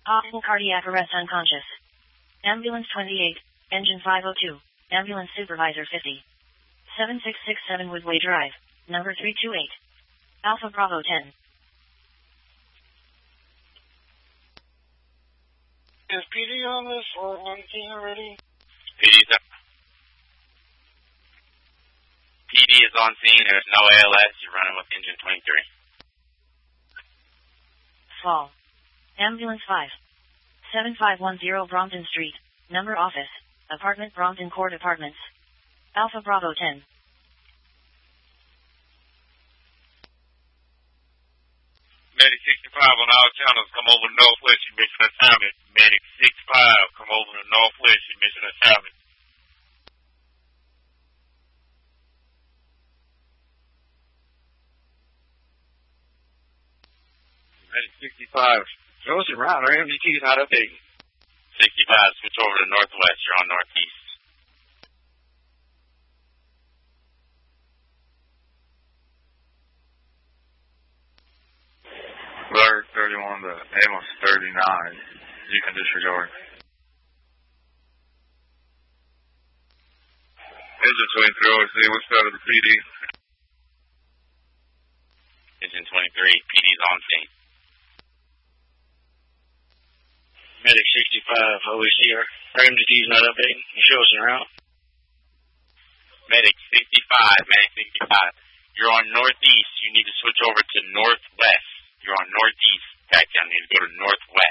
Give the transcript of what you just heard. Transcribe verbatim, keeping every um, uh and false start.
Possible cardiac arrest unconscious. Ambulance twenty-eight, engine five oh two, ambulance supervisor fifty. seven six six seven Woodway Drive, number three two eight. Alpha Bravo ten. Is P D on this or on scene already? P D's up. P D is on scene. There's no A L S. You're running with engine twenty-three. Fall. Ambulance five. seven five one zero Brompton Street, number office, apartment Brompton Court Apartments. Alpha Bravo ten. Medic sixty-five on all channels, come over to Northwest, your mission assignment. Medic sixty-five, come over to Northwest, your mission assignment. Medic sixty-five, throw us around, our M D T is not updating. sixty-five, switch over to Northwest, you're on Northeast. Alert thirty-one to Amos thirty-nine. You can disregard. Engine twenty-three, O C, what's out of the P D? Engine twenty-three, P D's on scene. Medic sixty-five, O C, our M D T's not updating. You show us around. Medic sixty-five, Medic sixty-five. You're on Northeast. You need to switch over to Northwest. You're on Northeast. Back down. You need to go to Northwest.